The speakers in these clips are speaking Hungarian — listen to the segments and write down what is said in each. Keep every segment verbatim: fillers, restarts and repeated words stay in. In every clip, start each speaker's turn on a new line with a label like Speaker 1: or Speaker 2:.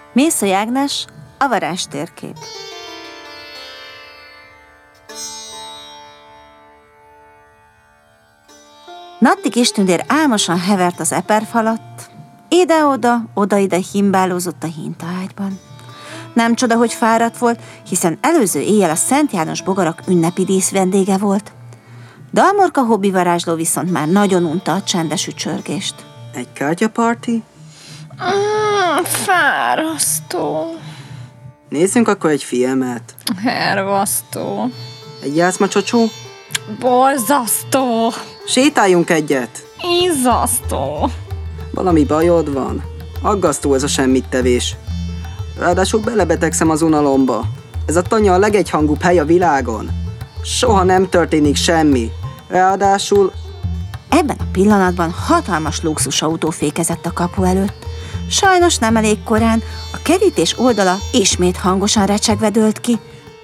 Speaker 1: Mészöly Ágnes, a varázstérkép. Natti kistündér álmosan hevert az eperf alatt, ide-oda, oda-ide himbálózott a hintaágyban. Nem csoda, hogy fáradt volt, hiszen előző éjjel a Szent János bogarak ünnepi díszvendége volt. Dalmorka hobbi varázsló viszont már nagyon unta a csendes ücsörgést.
Speaker 2: Egy kártyaparti?
Speaker 3: Mm, fárasztó.
Speaker 2: Nézzünk akkor egy filmet.
Speaker 3: Hervasztó.
Speaker 2: Egy játszmacsocsó?
Speaker 3: Borzasztó.
Speaker 2: Sétáljunk egyet.
Speaker 3: Izzasztó.
Speaker 2: Valami bajod van? Aggasztó ez a semmittevés. Ráadásul belebetegszem az unalomba. Ez a tanya a legegyhangúbb hely a világon. Soha nem történik semmi. Ráadásul...
Speaker 1: Ebben a pillanatban hatalmas luxusautó fékezett a kapu előtt. Sajnos nem elég korán, a kerítés oldala ismét hangosan recsegve dőlt ki.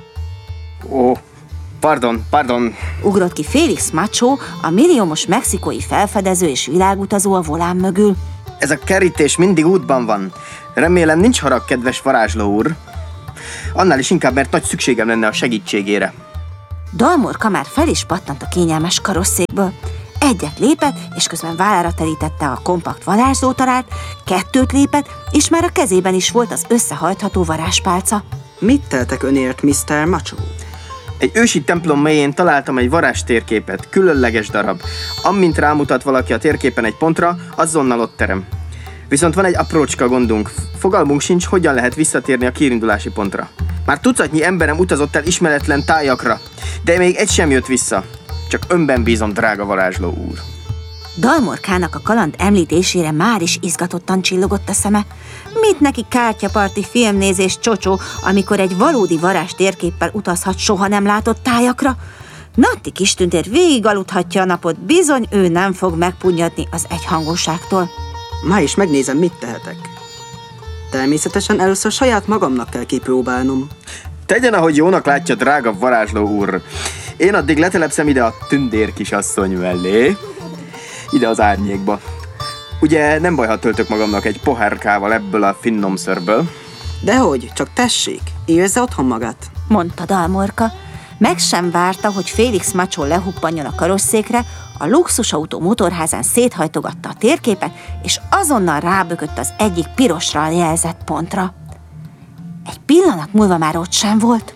Speaker 4: Ó, pardon, pardon.
Speaker 1: Ugrott ki Félix Macho, a milliómos mexikói felfedező és világutazó a volán mögül.
Speaker 4: Ez a kerítés mindig útban van. Remélem nincs harag, kedves varázsló úr. Annál is inkább, mert nagy szükségem lenne a segítségére.
Speaker 1: Dalmorka már fel is pattant a kényelmes karosszékből. Egyet lépett, és közben vállára terítette a kompakt varázslótalárt, kettőt lépett, és már a kezében is volt az összehajtható varázspálca.
Speaker 2: Mit teltek önért, miszter Macho?
Speaker 4: Egy ősi templom mélyén találtam egy varázstérképet, különleges darab. Amint rámutat valaki a térképen egy pontra, azonnal ott terem. Viszont van egy aprócska gondunk. Fogalmunk sincs, hogyan lehet visszatérni a kiindulási pontra. Már tucatnyi emberem utazott el ismeretlen tájakra, de még egy sem jött vissza. Csak önben bízom, drága varázsló úr.
Speaker 1: Dalmorkának a kaland említésére már is izgatottan csillogott a szeme. Mit neki kártyaparti filmnézés csocsó, amikor egy valódi varázstérképpel utazhat soha nem látott tájakra? Natti kistündér végig aludhatja a napot, bizony ő nem fog megpunnyadni az egyhangúságtól.
Speaker 2: Már is megnézem, mit tehetek. Természetesen először saját magamnak kell kipróbálnom.
Speaker 4: Tegyen, ahogy jónak látja, drága varázsló úr. Én addig letelepszem ide a tündér kisasszony mellé. Ide az árnyékba. Ugye nem baj, ha töltök magamnak egy pohárkával ebből a finom szörből?
Speaker 2: Dehogy, csak tessék, érezze otthon magát,
Speaker 1: mondta Dalmorka. Meg sem várta, hogy Félix Macho lehuppanjon a karosszékre, a luxusautó motorházán széthajtogatta a térképet, és azonnal rábökött az egyik pirosra jelzett pontra. Egy pillanat múlva már ott sem volt.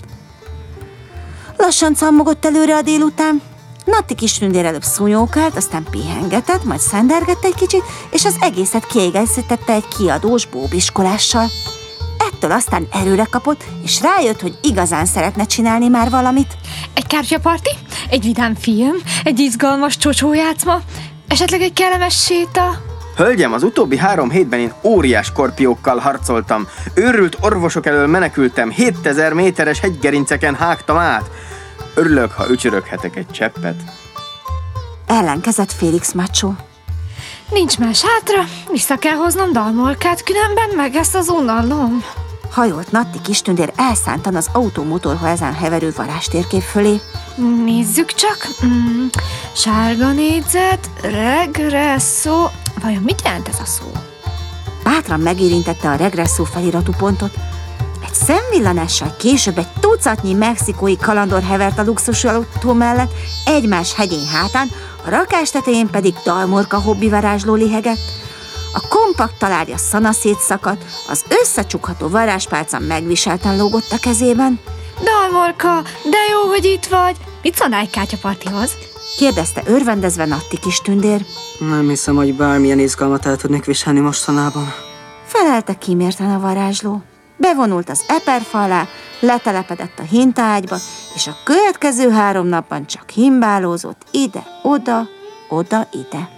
Speaker 1: Lassan cammogott előre a délután. Natti kistündér előbb szúnyókált, aztán pihengetett, majd szendergett egy kicsit, és az egészet kiegészítette egy kiadós bóbiskolással. Ettől aztán erőre kapott, és rájött, hogy igazán szeretne csinálni már valamit.
Speaker 3: Egy kártyaparti, egy vidám film, egy izgalmas csocsójátszma, esetleg egy kellemes séta.
Speaker 4: Hölgyem, az utóbbi három hétben én óriás skorpiókkal harcoltam. Őrült orvosok elől menekültem, hétezer méteres hegygerinceken hágtam át. Örülök, ha ücsöröghetek egy cseppet.
Speaker 1: Ellenkezett Félix Macho.
Speaker 3: Nincs más hátra, vissza kell hoznom Dalmorkát, különben meg ezt az unalom.
Speaker 1: Hajolt Natti kistündér elszántan az autó motorházán heverő varázstérkép fölé.
Speaker 3: Nézzük csak. Mm, sárga négyzet, regresszó. Vajon mit jelent ez a szó?
Speaker 1: Bátran megérintette a regresszó feliratú pontot. Egy szemvillanással később egy tucatnyi mexikói kalandor hevert a luxusautó mellett, egymás hegyén hátán, a rakás tetején pedig Dalmorka hobbi varázsló lihegett. A kompakt talárja szanaszét szakadt, az összecsukható varázspálca megviselten lógott a kezében.
Speaker 3: Dalmorka, de jó, hogy itt vagy. Mit szólnál egy kártyapartihoz?
Speaker 1: kérdezte örvendezve Natti kistündér.
Speaker 2: Nem hiszem, hogy bármilyen izgalmat el tudnék viselni mostanában.
Speaker 1: Felelte kímérten a varázsló. Bevonult az eperfa alá, letelepedett a hintaágyba, és a következő három napban csak himbálózott ide-oda, oda-ide.